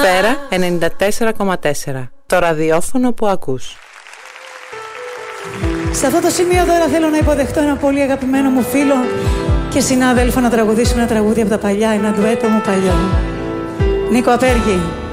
Σφαίρα 94,4. Το ραδιόφωνο που ακούς. Σε αυτό το σημείο τώρα θέλω να υποδεχτώ ένα πολύ αγαπημένο μου φίλο και συνάδελφο να τραγουδήσουμε ένα τραγούδι από τα παλιά, ένα ντουέτο μου παλιό. Νίκο Απέργη.